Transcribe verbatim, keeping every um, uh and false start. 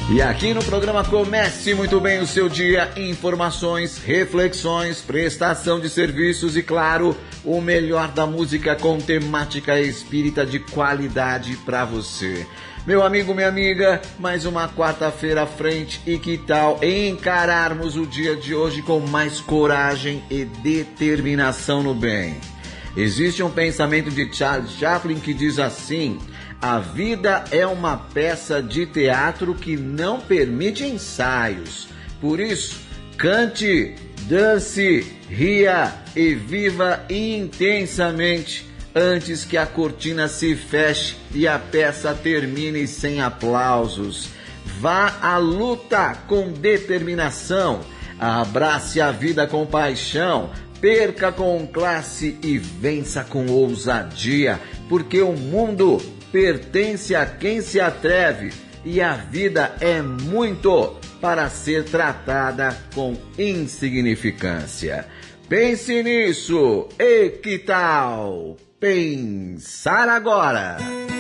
E aqui no programa Comece Muito Bem o Seu Dia, informações, reflexões, prestação de serviços e, claro, o melhor da música com temática espírita de qualidade para você. Meu amigo, minha amiga, mais uma quarta-feira à frente e que tal encararmos o dia de hoje com mais coragem e determinação no bem? Existe um pensamento de Charles Chaplin que diz assim: a vida é uma peça de teatro que não permite ensaios. Por isso, cante, dance, ria e viva intensamente antes que a cortina se feche e a peça termine sem aplausos. Vá à luta com determinação, abrace a vida com paixão, perca com classe e vença com ousadia, porque o mundo pertence a quem se atreve e a vida é muito para ser tratada com insignificância. Pense nisso e que tal pensar agora?